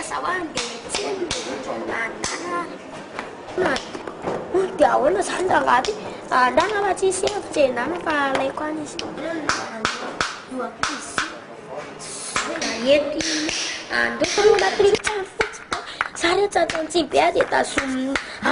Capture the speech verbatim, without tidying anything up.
sawan de chen à nó tiểu nó sẵn ra gà thì à đang là chi xếp chế nó và lấy quan đi ये आ तो तो ना तो सारे चाचा जी पे आते ता सुन